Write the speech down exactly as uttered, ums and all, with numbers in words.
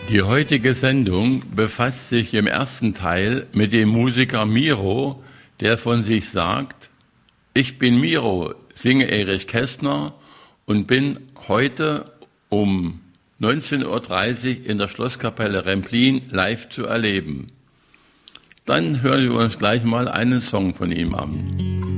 Die heutige Sendung befasst sich im ersten Teil mit dem Musiker Miro, der von sich sagt: Ich bin Miro, singe Erich Kästner und bin heute um neunzehn Uhr dreißig in der Schlosskapelle Remplin live zu erleben. Dann hören wir uns gleich mal einen Song von ihm an.